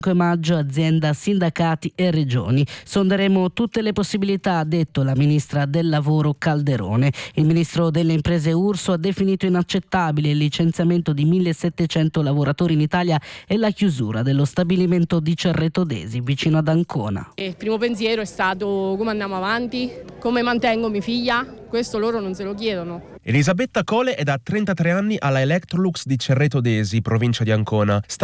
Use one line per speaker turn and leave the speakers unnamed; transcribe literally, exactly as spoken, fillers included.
maggio azienda, sindacati e regioni. Sonderemo tutte le possibilità, ha detto la ministra del lavoro Calderone. Il ministro delle imprese Urso ha definito inaccettabile il licenziamento di millesettecento lavoratori in Italia e la chiusura dello stabilimento di Cerreto d'Esi vicino ad Ancona.
Il primo pensiero è stato: come andiamo avanti, come mantengo mia figlia. Questo loro non se lo chiedono.
Elisabetta Cole è da trentatré anni alla Electrolux di Cerreto d'Esi, provincia di Ancona. Sta